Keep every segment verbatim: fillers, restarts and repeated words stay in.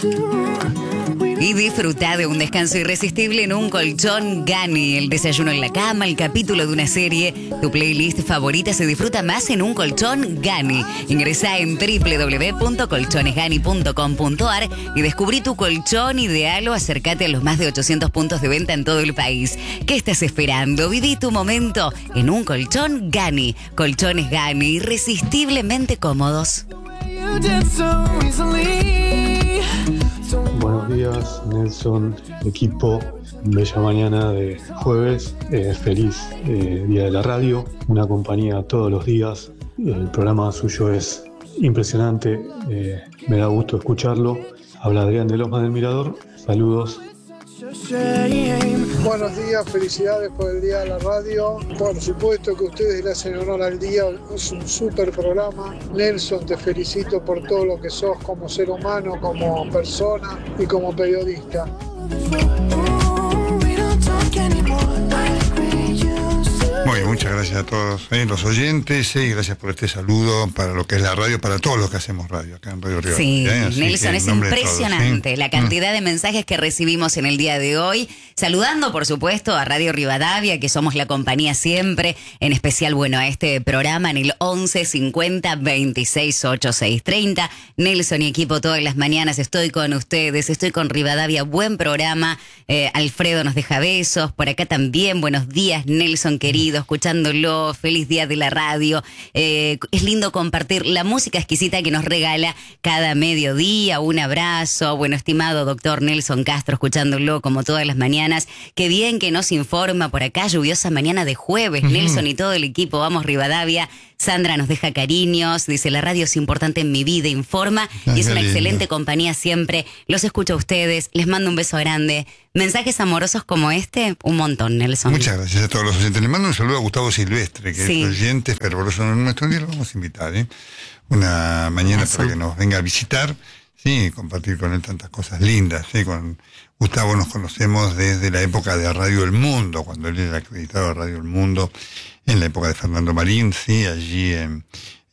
Y disfruta de un descanso irresistible en un colchón Gani. El desayuno en la cama, el capítulo de una serie. Tu playlist favorita se disfruta más en un colchón Gani. Ingresa en doble u doble u doble u punto colchones gani punto com punto a r y descubrí tu colchón ideal o acércate a los más de ochocientos puntos de venta en todo el país. ¿Qué estás esperando? Viví tu momento en un colchón Gani. Colchones Gani, irresistiblemente cómodos. Buenos días, Nelson, equipo. Bella mañana de jueves. Eh, feliz eh, Día de la Radio. Una compañía todos los días. El programa suyo es impresionante. Eh, me da gusto escucharlo. Habla Adrián de Loma del Mirador. Saludos. Buenos días, felicidades por el Día de la Radio. Por supuesto que ustedes le hacen honor al día, es un súper programa. Nelson, te felicito por todo lo que sos como ser humano, como persona y como periodista. Muy bien, muchas gracias a todos eh, los oyentes eh, y gracias por este saludo para lo que es la radio, para todos los que hacemos radio acá en Radio Rivadavia. Sí, eh, Nelson, es impresionante todos, ¿sí? la cantidad mm. de mensajes que recibimos en el día de hoy. Saludando, por supuesto, a Radio Rivadavia, que somos la compañía siempre, en especial, bueno, a este programa en el once cincuenta veintiséis ochenta y seis treinta. Nelson y equipo, todas las mañanas estoy con ustedes, estoy con Rivadavia, buen programa. Eh, Alfredo nos deja besos, por acá también, buenos días, Nelson querido, escuchándolo, feliz día de la radio. Eh, es lindo compartir la música exquisita que nos regala cada mediodía. Un abrazo, bueno, estimado doctor Nelson Castro, escuchándolo como todas las mañanas. Qué bien que nos informa por acá, lluviosa mañana de jueves. Uh-huh. Nelson y todo el equipo, vamos Rivadavia. Sandra nos deja cariños, dice la radio es importante en mi vida, informa Ay, y es una lindo. Excelente compañía siempre. Los escucho a ustedes, les mando un beso grande. Mensajes amorosos como este, un montón, Nelson. Muchas gracias a todos los oyentes. Le mando un saludo a Gustavo Silvestre, que sí. es oyente fervoroso en nuestro día. Lo vamos a invitar, ¿eh? Una mañana Eso. para que nos venga a visitar, sí, compartir con él tantas cosas lindas. ¿Sí? Con Gustavo nos conocemos desde la época de Radio El Mundo, cuando él era acreditado a Radio El Mundo, en la época de Fernando Marín, sí, allí en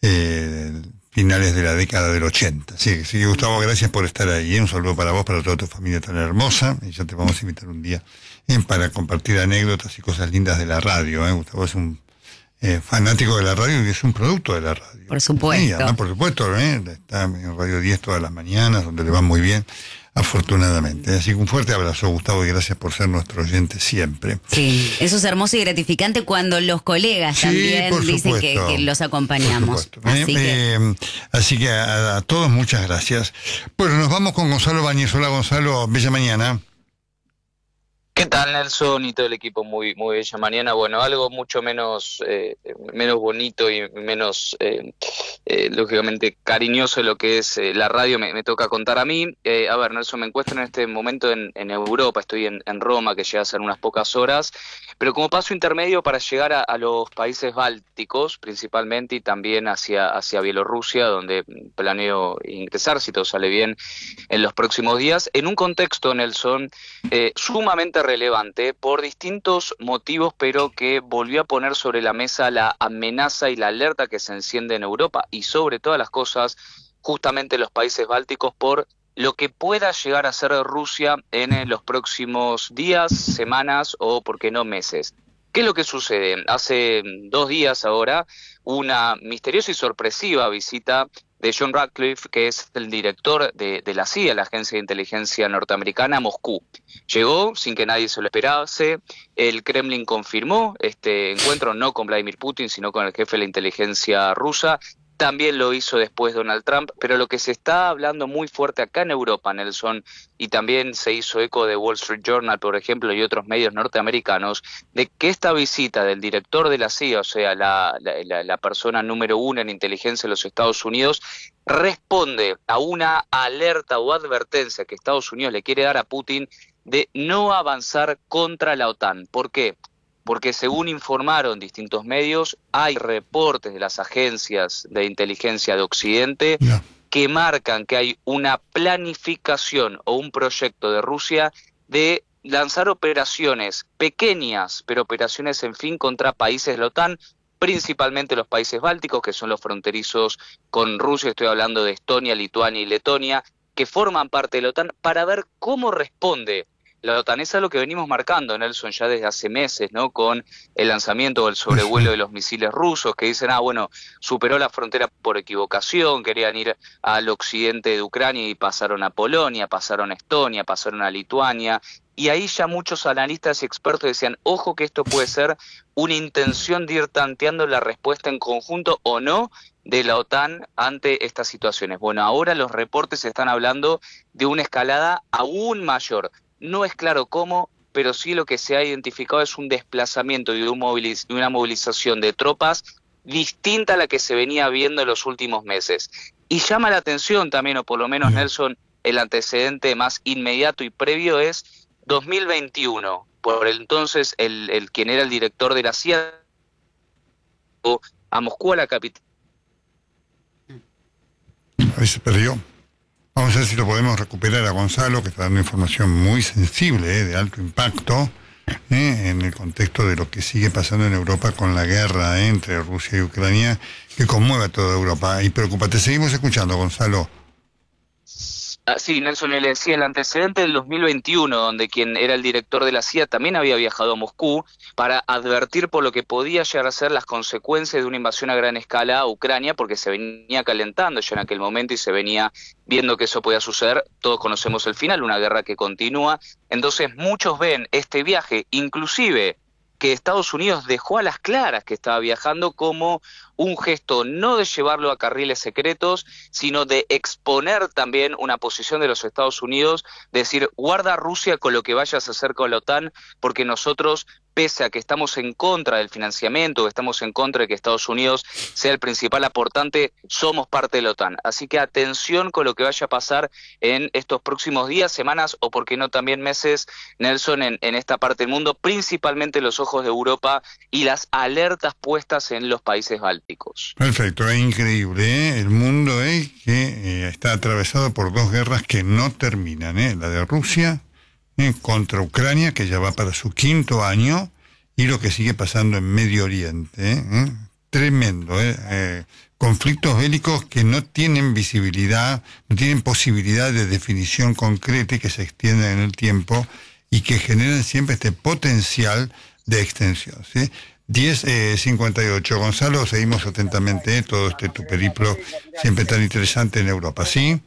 eh, finales de la década del ochenta. Sí, sí, Gustavo, gracias por estar ahí. Un saludo para vos, para toda tu familia tan hermosa. Y ya te vamos a invitar un día eh, para compartir anécdotas y cosas lindas de la radio. ¿eh? Gustavo es un eh, fanático de la radio y es un producto de la radio. Por supuesto. Sí, además, por supuesto, ¿eh? Está en Radio diez todas las mañanas, donde le va muy bien. Afortunadamente. Así que un fuerte abrazo, Gustavo, y gracias por ser nuestro oyente siempre. Sí, eso es hermoso y gratificante cuando los colegas sí, también dicen que, que los acompañamos. Así, eh, que... Eh, así que a, a todos muchas gracias. Bueno, nos vamos con Gonzalo Báñez. Hola, Gonzalo, bella mañana. ¿Qué tal, Nelson y todo el equipo? Muy muy bella mañana. Bueno, algo mucho menos eh, menos bonito y menos, eh, eh, lógicamente, cariñoso de lo que es eh, la radio me, me toca contar a mí. Eh, a ver, Nelson, me encuentro en este momento en, en Europa, estoy en, en Roma, que llega a ser unas pocas horas, pero como paso intermedio para llegar a, a los países bálticos, principalmente, y también hacia, hacia Bielorrusia, donde planeo ingresar, si todo sale bien, en los próximos días, en un contexto, Nelson, eh, sumamente relevante por distintos motivos, pero que volvió a poner sobre la mesa la amenaza y la alerta que se enciende en Europa y sobre todas las cosas justamente los países bálticos por lo que pueda llegar a ser Rusia en los próximos días, semanas o, por qué no, meses. ¿Qué es lo que sucede? Hace dos días ahora, una misteriosa y sorpresiva visita de John Ratcliffe, que es el director de, de la C I A, la Agencia de Inteligencia Norteamericana, a Moscú. Llegó sin que nadie se lo esperase, el Kremlin confirmó este encuentro no con Vladimir Putin, sino con el jefe de la inteligencia rusa. También lo hizo después Donald Trump, pero lo que se está hablando muy fuerte acá en Europa, Nelson, y también se hizo eco de Wall Street Journal, por ejemplo, y otros medios norteamericanos, de que esta visita del director de la C I A, o sea, la, la, la persona número uno en inteligencia de los Estados Unidos, responde a una alerta o advertencia que Estados Unidos le quiere dar a Putin de no avanzar contra la OTAN. ¿Por qué? Porque según informaron distintos medios, hay reportes de las agencias de inteligencia de Occidente yeah. que marcan que hay una planificación o un proyecto de Rusia de lanzar operaciones pequeñas, pero operaciones en fin contra países de la OTAN, principalmente los países bálticos, que son los fronterizos con Rusia. Estoy hablando de Estonia, Lituania y Letonia. que forman parte de la OTAN para ver cómo responde la OTAN. Eso es lo que venimos marcando, Nelson, ya desde hace meses, ¿no? Con el lanzamiento o el sobrevuelo de los misiles rusos, que dicen, ah, bueno, superó la frontera por equivocación, querían ir al occidente de Ucrania y pasaron a Polonia, pasaron a Estonia, pasaron a Lituania, y ahí ya muchos analistas y expertos decían, ojo que esto puede ser una intención de ir tanteando la respuesta en conjunto o no de la OTAN ante estas situaciones. Bueno, ahora los reportes están hablando de una escalada aún mayor. No es claro cómo, pero sí lo que se ha identificado es un desplazamiento y un moviliz- una movilización de tropas distinta a la que se venía viendo en los últimos meses. Y llama la atención también, o por lo menos, Nelson, el antecedente más inmediato y previo es dos mil veintiuno. Por entonces, el, el quien era el director de la C I A a Moscú, a la capital. Ahí se perdió. Vamos a ver si lo podemos recuperar a Gonzalo, que está dando información muy sensible, eh, de alto impacto, eh, en el contexto de lo que sigue pasando en Europa con la guerra eh, entre Rusia y Ucrania, que conmueve a toda Europa. Y preocúpate, seguimos escuchando, Gonzalo. Ah, sí, Nelson, le decía el antecedente del dos mil veintiuno, donde quien era el director de la C I A también había viajado a Moscú para advertir por lo que podía llegar a ser las consecuencias de una invasión a gran escala a Ucrania, porque se venía calentando ya en aquel momento y se venía viendo que eso podía suceder. Todos conocemos el final, una guerra que continúa. Entonces muchos ven este viaje, inclusive que Estados Unidos dejó a las claras que estaba viajando, como un gesto no de llevarlo a carriles secretos, sino de exponer también una posición de los Estados Unidos, decir, guarda Rusia con lo que vayas a hacer con la OTAN, porque nosotros, pese a que estamos en contra del financiamiento, que estamos en contra de que Estados Unidos sea el principal aportante, somos parte de la OTAN. Así que atención con lo que vaya a pasar en estos próximos días, semanas o por qué no también meses, Nelson, en, en esta parte del mundo, principalmente los ojos de Europa y las alertas puestas en los países bálticos. Perfecto, es increíble, ¿eh? El mundo es que eh, está atravesado por dos guerras que no terminan, ¿eh? La de Rusia eh, contra Ucrania, que ya va para su quinto año, y lo que sigue pasando en Medio Oriente, ¿eh? Tremendo, ¿eh? Eh, conflictos bélicos que no tienen visibilidad, no tienen posibilidad de definición concreta y que se extienden en el tiempo y que generan siempre este potencial de extensión, ¿sí? diez cincuenta y ocho. Gonzalo, seguimos atentamente eh, todo este tu periplo siempre tan interesante en Europa, ¿sí?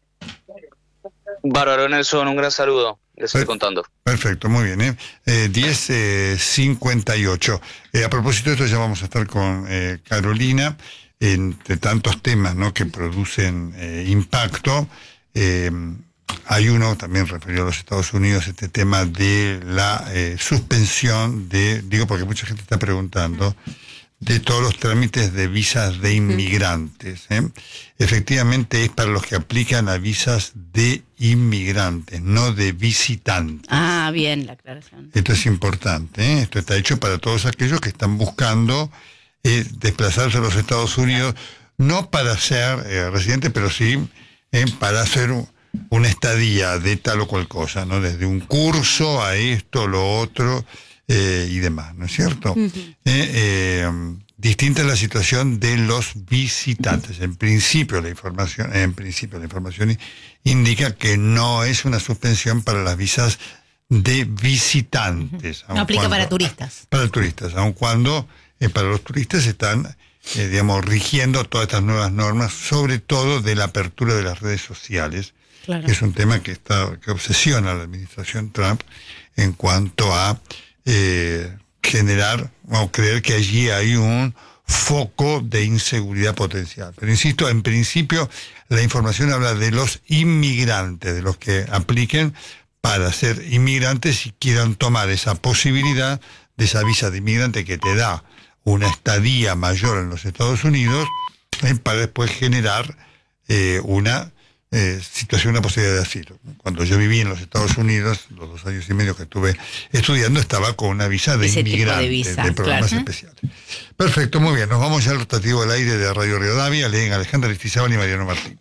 Bárbaro, Nelson, un gran saludo. Les estoy contando. Perfecto, muy bien. ¿eh? Eh, diez cincuenta y ocho. Eh, a propósito de esto, ya vamos a estar con eh, Carolina, entre tantos temas, ¿no?, que producen eh, impacto. Eh, Hay uno también referido a los Estados Unidos, este tema de la eh, suspensión de, digo porque mucha gente está preguntando, de todos los trámites de visas de inmigrantes. ¿eh? Efectivamente es para los que aplican a visas de inmigrantes, no de visitantes. Ah, bien, la aclaración. Esto es importante, ¿eh? Esto está hecho para todos aquellos que están buscando eh, desplazarse a los Estados Unidos, no para ser eh, residentes, pero sí eh, para hacer un una estadía de tal o cual cosa, ¿no? Desde un curso a esto, lo otro, eh, y demás, ¿no es cierto? Uh-huh. eh, eh, distinta es la situación de los visitantes. En principio la información, en principio la información indica que no es una suspensión para las visas de visitantes. Uh-huh. No aplica cuando, para turistas. Para turistas, aun cuando eh, para los turistas están eh, digamos, rigiendo todas estas nuevas normas, sobre todo de la apertura de las redes sociales. Claro. Que es un tema que está que obsesiona a la administración Trump en cuanto a eh, generar o creer que allí hay un foco de inseguridad potencial. Pero insisto, en principio la información habla de los inmigrantes, de los que apliquen para ser inmigrantes y quieran tomar esa posibilidad de esa visa de inmigrante que te da una estadía mayor en los Estados Unidos eh, para después generar eh, una Eh, situación, una posibilidad de asilo. Cuando yo viví en los Estados Unidos, los dos años y medio que estuve estudiando, estaba con una visa de inmigrante, de, visa, de programas claro. especiales. Perfecto, muy bien. Nos vamos ya al rotativo del aire de Radio Rivadavia. Leen Alejandra Aristizábal y Mariano Martín.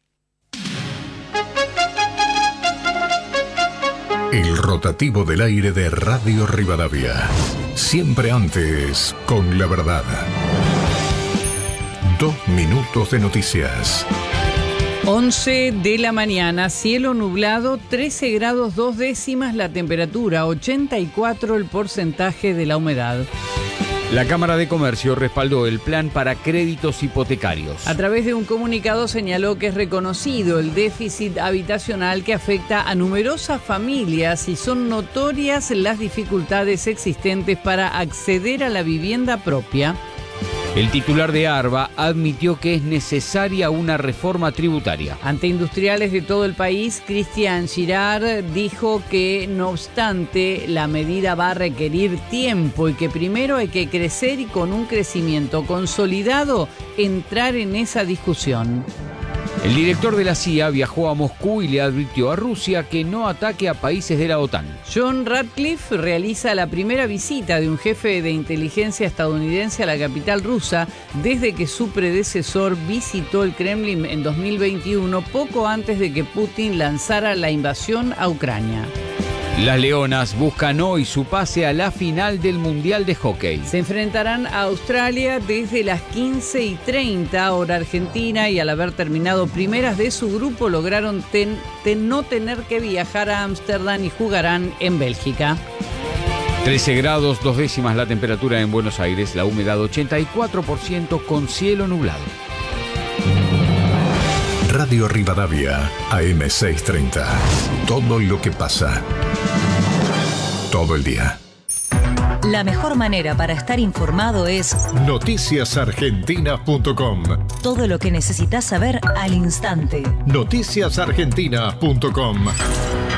El rotativo del aire de Radio Rivadavia. Siempre antes, con la verdad. Dos minutos de noticias. once de la mañana, cielo nublado, trece grados dos décimas la temperatura, ochenta y cuatro el porcentaje de la humedad. La Cámara de Comercio respaldó el plan para créditos hipotecarios. A través de un comunicado señaló que es reconocido el déficit habitacional que afecta a numerosas familias y son notorias las dificultades existentes para acceder a la vivienda propia. El titular de ARBA admitió que es necesaria una reforma tributaria. Ante industriales de todo el país, Cristian Girard dijo que, no obstante, la medida va a requerir tiempo y que primero hay que crecer y con un crecimiento consolidado entrar en esa discusión. El director de la C I A viajó a Moscú y le advirtió a Rusia que no ataque a países de la OTAN. John Ratcliffe realiza la primera visita de un jefe de inteligencia estadounidense a la capital rusa desde que su predecesor visitó el Kremlin en dos mil veintiuno, poco antes de que Putin lanzara la invasión a Ucrania. Las Leonas buscan hoy su pase a la final del Mundial de Hockey. Se enfrentarán a Australia desde las quince y treinta hora argentina y al haber terminado primeras de su grupo lograron ten, ten, no tener que viajar a Ámsterdam y jugarán en Bélgica. trece grados dos décimas la temperatura en Buenos Aires, la humedad ochenta y cuatro por ciento con cielo nublado. Radio Rivadavia, A M seiscientos treinta. Todo lo que pasa. Todo el día. La mejor manera para estar informado es noticias argentinas punto com. Todo lo que necesitas saber al instante. noticias argentinas punto com.